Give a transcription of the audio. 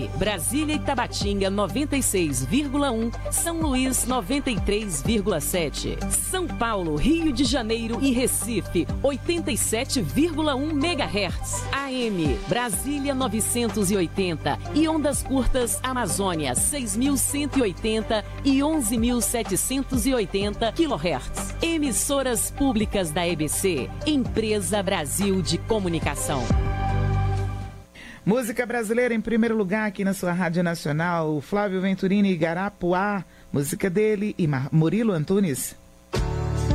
Brasília e Tabatinga 96,1, São Luís 93,7, São Paulo, Rio de Janeiro e Recife 87,1 MHz, AM Brasília 980 e ondas curtas Amazônia 6.180 e 11.780 kHz. Emissoras públicas da EBC, Empresa Brasil de Comunicação. Música brasileira em primeiro lugar aqui na sua Rádio Nacional. Flávio Venturini, Igarapuá, música dele e Murilo Antunes.